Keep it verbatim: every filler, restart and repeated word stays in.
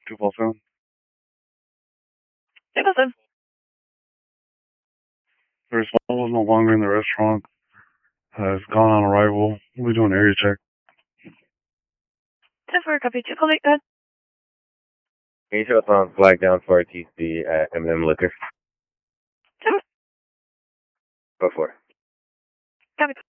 two four seven. two four seven. The respondent was no longer in the restaurant. Has gone on arrival. We'll be doing an area check. ten four, copy. two call eight, go ahead. Can you show us on flag down for R T C at M and M Liquor? ten four. Before. Copy.